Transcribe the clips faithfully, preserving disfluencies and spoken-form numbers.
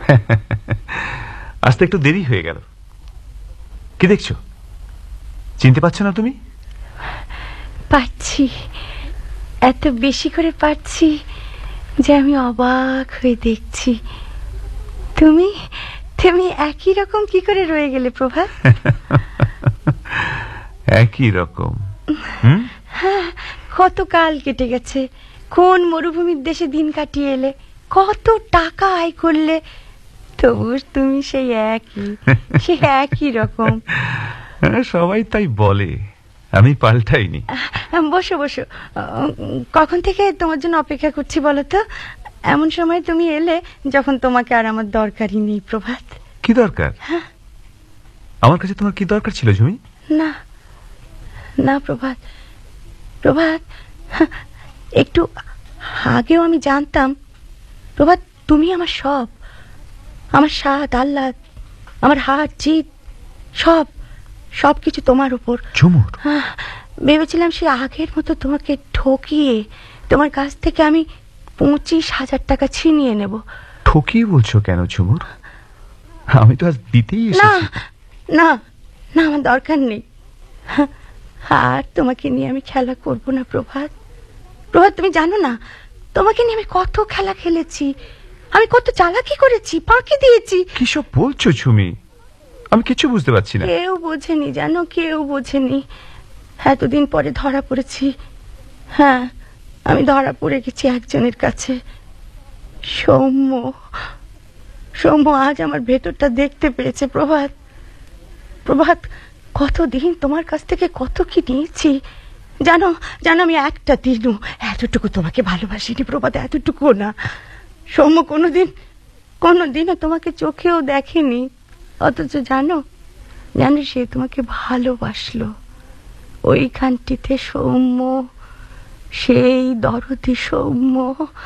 আসতে একটু দেরি হয়ে গেল। কি দেখছো? চিনতে পারছো না তুমি? পারছি, এত বেশি করে পারছি যে আমি অবাক হয়ে দেখছি। তুমি তুমি একই রকম কি করে রয়ে গেলে প্রভাত? একই রকম? হ্যাঁ, কত কাল কেটে গেছে, কোন মরুভূমির দেশে দিন কাটিয়ে এলে, কত টাকা আয় করলে, তবু তুমি সেই একই, সে একই রকম। সবাই তাই বলে, আমি পাল্টাইনি। বসো বসো, কখন থেকে তোমার জন্য অপেক্ষা করছি বলো তো? এমন সময় তুমি এলে যখন তোমাকে আর আমার দরকারই নেই প্রভাত। কি দরকার? আমার কাছে তোমার কি দরকার ছিল ঝুমি? না না প্রভাত, প্রভাত একটু আগেও আমি জানতাম প্রভাত তুমি আমার সব, আমার স্বাদ আহ্লাদ, আমার হার জিত, সব সব কিছু তোমার উপর। ঝুমুর, ভেবেছিলাম সে আগের মতো তোমাকে ঠকিয়ে তোমার কাছ থেকে আমি পঁচিশ হাজার টাকা ছিনিয়ে নেব। ঠকিয়ে বলছো কেন ঝুমুর? আমি তো আজ দিতেই এসেছি। না না না, আমার দরকার নেই, আর তোমাকে নিয়ে আমি খেলা করব না প্রভাত। প্রভাত তুমি জানো না, তোমাকে নিয়ে আমি কত খেলা খেলেছি, আমি কত চালাকি করেছি, ফাঁকি দিয়েছি। কি সব বলছো ঝুমি? আমি কিছু বুঝতে পারছি না। কেউ বোঝেনি জানো, কেউ বোঝেনি। এতদিন পরে ধরা পড়েছি। হ্যাঁ, আমি ধরা পড়ে গেছি একজনের কাছে। সৌম্য, সৌম্য আজ আমার ভেতরটা দেখতে পেয়েছে প্রভাত। প্রভাত, কতদিন তোমার কাছ থেকে কত কি নিয়েছি জানো, জানো আমি একটা দিনও এতটুকু তোমাকে ভালোবাসিনি প্রভাত, এতটুকুও না। সৌম্য কোনোদিন কোনোদিনও তোমাকে চোখেও দেখেনি, অথচ জানো জানো সে তোমাকে ভালোবাসলো। ওইখানটিতে সৌম্য, সেই দরদি সৌম্য,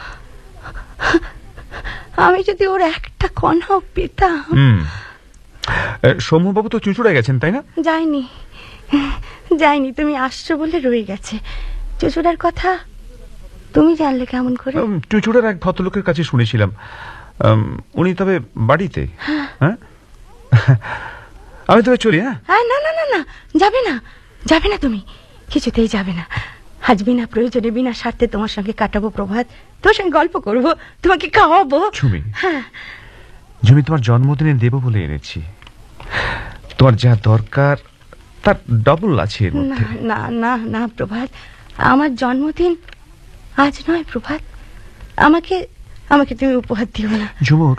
আমি যদি ওর একটা কণাও পেতাম। সৌম্যবাবু তো চুঁচুড়ায় গেছেন তাই না? যায়নি, যায়নি, তুমি আসছো বলে রয়ে গেছে। চুঁচুড়ার কথা তুমি জানলে কেমন করে? চুঁচুড়ার এক ভদ্রলোকের কাছে শুনেছিলাম, উনি তবে বাড়িতে। হ্যাঁ, আমি তবে চলি। হ্যাঁ, না না না না, যাবে না, যাবে না, তুমি কিছুতেই যাবে না। আজ বিনা প্রয়োজনে বিনা স্বার্থে তোমার সঙ্গে কাটাবো প্রভাত, তোমার সঙ্গে গল্প করবো, তোমাকে খাওয়াবো। ঝুমি, হ্যাঁ ঝুমি, তোমার জন্মদিনে দেব বলে এনেছি। তোমার যা দরকার তার ডবল আছে এর মধ্যে। না না না প্রভাত, আমার জন্মদিন আজ নয় প্রভাত, আমাকে আমাকে তুমি উপহার দিও না। ঝুমুর,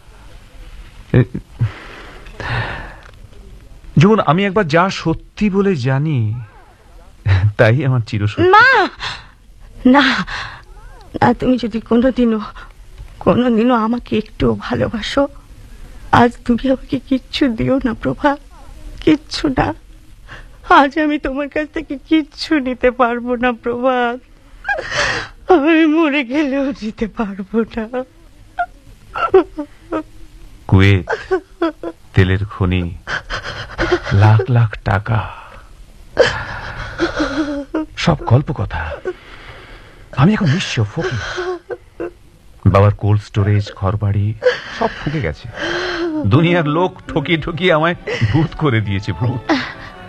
ঝুমুর, আমি একবার যা সত্যি বলে জানি তাই আমার চিরসত্যি। না না না, তুমি যদি কোনোদিনও কোনোদিনও আমাকে একটু ভালোবাসো, আজ তুমি আমাকে কিচ্ছু দিও না প্রভাত, কিচ্ছু না। আজ আমি তোমার কাছ থেকে কিচ্ছু নিতে পারবো না প্রভাত, আমি মরে গেলেও দিতে পারবো না। কুয়েত, তেলের খনি, লাখ লাখ টাকা, সব গল্প কথা। আমি এখন নিঃস্ব ফকির। বাবার কোল্ড স্টোরেজ, ঘরবাড়ি সব ফুকে গেছে। দুনিয়ার লোক ঠকিয়ে ঠকিয়ে আমায় ভূত করে দিয়েছে, ভূত।